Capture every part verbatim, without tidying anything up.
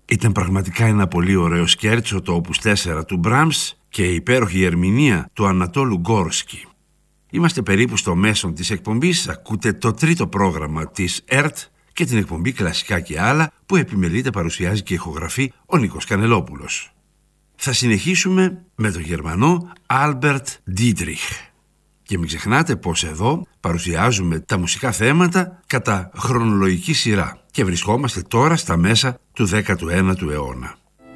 Ήταν πραγματικά ένα πολύ ωραίο σκέρτσο το Opus τέσσερα του Brahms και η υπέροχη ερμηνεία του Ανατόλου Γκόρσκι. Είμαστε περίπου στο μέσον της εκπομπής, ακούτε το τρίτο πρόγραμμα της ΕΡΤ και την εκπομπή Κλασικά και Άλλα που επιμελείται, παρουσιάζει και ηχογραφεί ο Νίκος Κανελόπουλος. Θα συνεχίσουμε με τον Γερμανό Albert Dietrich. Και μην ξεχνάτε πως εδώ παρουσιάζουμε τα μουσικά θέματα κατά χρονολογική σειρά και βρισκόμαστε τώρα στα μέσα του δέκατου ένατου αιώνα.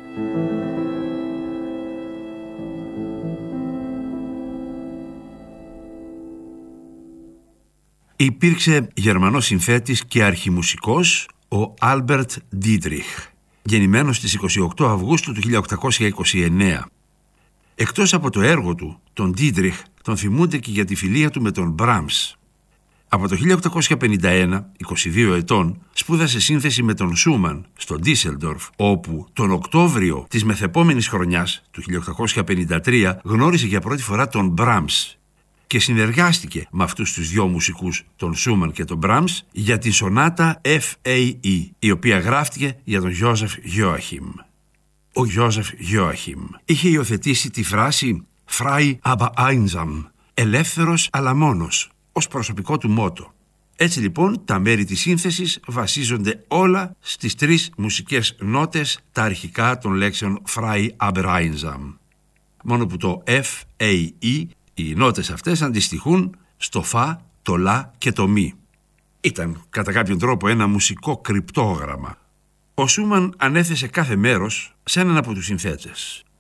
Υπήρξε Γερμανός συνθέτης και αρχιμουσικός ο Albert Dietrich, γεννημένος στις είκοσι οκτώ Αυγούστου του χίλια οκτακόσια είκοσι εννέα. Εκτός από το έργο του, τον Dietrich τον θυμούνται και για τη φιλία του με τον Brahms. Από το χίλια οκτακόσια πενήντα ένα, είκοσι δύο ετών, σπούδασε σύνθεση με τον Σούμαν στο Ντίσελντορφ, όπου τον Οκτώβριο της μεθεπόμενης χρονιάς, του χίλια οκτακόσια πενήντα τρία, γνώρισε για πρώτη φορά τον Brahms και συνεργάστηκε με αυτούς τους δυο μουσικούς, τον Σούμαν και τον Brahms, για τη σονάτα Εφ Έι Ι, η οποία γράφτηκε για τον Γιώζεφ Γιόαχιμ. Ο Γιώζεφ Γιόαχιμ είχε υιοθετήσει τη φράση «Frei aber einsam», ελεύθερος αλλά μόνος, ως προσωπικό του μότο. Έτσι λοιπόν τα μέρη της σύνθεσης βασίζονται όλα στις τρεις μουσικές νότες, τα αρχικά των λέξεων «Frei aber einsam». Μόνο που το Εφ Έι Ι, οι νότες αυτές αντιστοιχούν στο Φα, το Λα και το Μι. Ήταν κατά κάποιον τρόπο ένα μουσικό κρυπτόγραμμα. Ο Σούμαν ανέθεσε κάθε μέρος σε έναν από τους συνθέτες.